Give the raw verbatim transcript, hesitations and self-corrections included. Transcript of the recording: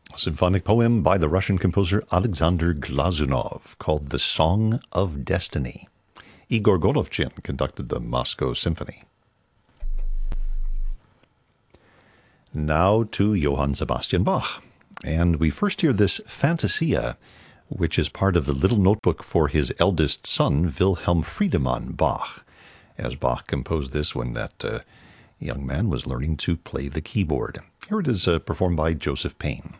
A symphonic poem by the Russian composer Alexander Glazunov called The Song of Destiny. Igor Golovchin conducted the Moscow Symphony. Now to Johann Sebastian Bach, and we first hear this Fantasia, which is part of the little notebook for his eldest son, Wilhelm Friedemann Bach, as Bach composed this when that uh, young man was learning to play the keyboard. Here it is uh, performed by Joseph Payne.